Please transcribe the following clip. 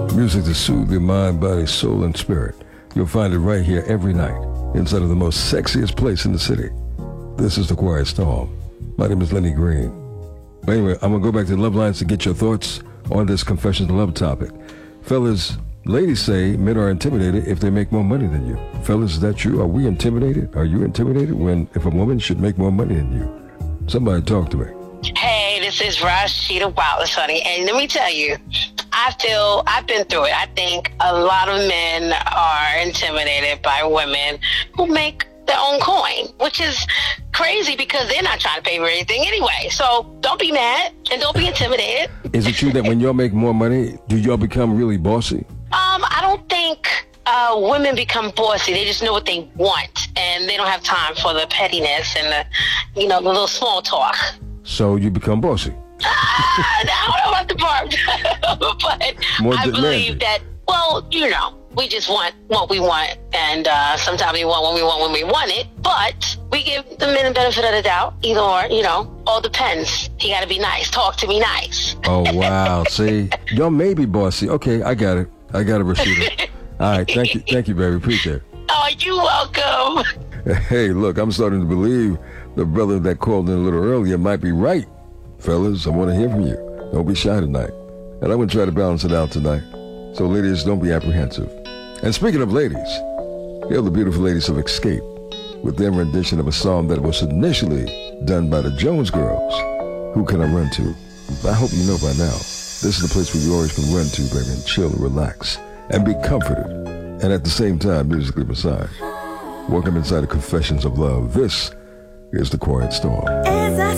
Music to soothe your mind, body, soul, and spirit. You'll find it right here every night inside of the most sexiest place in the city. This is The Quiet Storm. My name is Lenny Green. But anyway, I'm going to go back to the love lines to get your thoughts on this Confessions of Love topic. Fellas, ladies say men are intimidated if they make more money than you. Fellas, is that true? Are we intimidated? Are you intimidated if a woman should make more money than you? Somebody talk to me. Hey, this is Rashida Wallace, honey. And let me tell you, I've been through it. I think a lot of men are intimidated by women who make their own coin, which is crazy because they're not trying to pay for anything anyway. So don't be mad and don't be intimidated. Is it true that when y'all make more money, do y'all become really bossy? I don't think women become bossy. They just know what they want, and they don't have time for the pettiness and the little small talk. So you become bossy? I don't know about the part, but more I believe that, we just want what we want, and sometimes we want what we want when we want it, but we give the men the benefit of the doubt, either or, all depends. He got to be nice. Talk to me nice. Oh, wow. See, y'all may be bossy. Okay, I got it, Rashida. All right, thank you, baby. Appreciate it. Oh, you're welcome. Hey, look, I'm starting to believe the brother that called in a little earlier might be right. Fellas, I want to hear from you. Don't be shy tonight. And I'm going to try to balance it out tonight. So ladies, don't be apprehensive. And speaking of ladies, here are the beautiful ladies of Escape with their rendition of a song that was initially done by the Jones Girls. Who Can I Run To? I hope you know by now. This is the place where you always can run to, baby, and chill and relax and be comforted. And at the same time, musically massaged. Welcome inside the Confessions of Love. This is The Quiet Storm. As I